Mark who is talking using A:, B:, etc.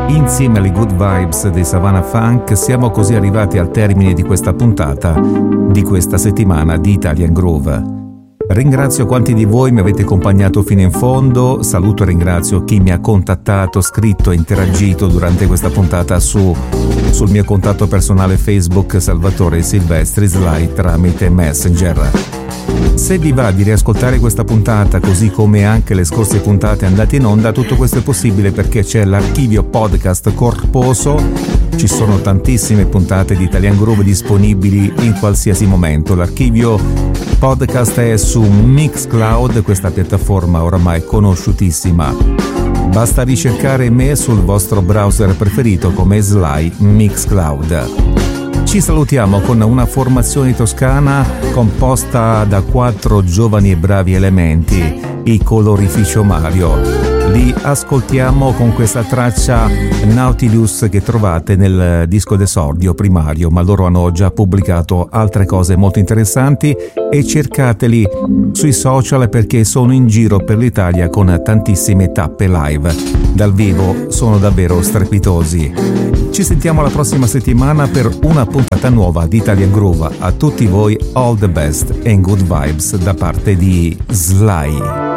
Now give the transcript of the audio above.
A: Insieme alle Good Vibes dei Savannah Funk siamo così arrivati al termine di questa puntata, di questa settimana di Italian Groove. Ringrazio quanti di voi mi avete accompagnato fino in fondo, saluto e ringrazio chi mi ha contattato, scritto e interagito durante questa puntata sul mio contatto personale Facebook Salvatore Silvestri Sly tramite Messenger. Se vi va di riascoltare questa puntata così come anche le scorse puntate andate in onda, tutto questo è possibile perché c'è l'archivio podcast corposo. Ci sono tantissime puntate di Italian Groove disponibili in qualsiasi momento. L'archivio podcast è su Mixcloud, questa piattaforma oramai conosciutissima. Basta ricercare me sul vostro browser preferito come Sly Mixcloud. Ci salutiamo con una formazione toscana composta da 4 giovani e bravi elementi, i Colorificio Mario. Li ascoltiamo con questa traccia Nautilus che trovate nel disco d'esordio primario, ma loro hanno già pubblicato altre cose molto interessanti e cercateli sui social perché sono in giro per l'Italia con tantissime tappe live. Dal vivo sono davvero strepitosi. Ci sentiamo la prossima settimana per una puntata nuova di Italian Groove. A tutti voi all the best and good vibes da parte di Sly.